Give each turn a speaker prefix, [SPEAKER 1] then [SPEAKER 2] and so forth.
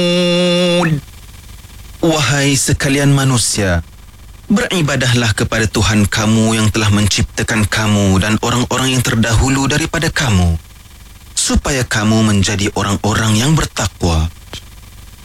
[SPEAKER 1] Wahai sekalian manusia, beribadahlah kepada Tuhan kamu yang telah menciptakan kamu dan orang-orang yang terdahulu daripada kamu, supaya kamu menjadi orang-orang yang bertakwa.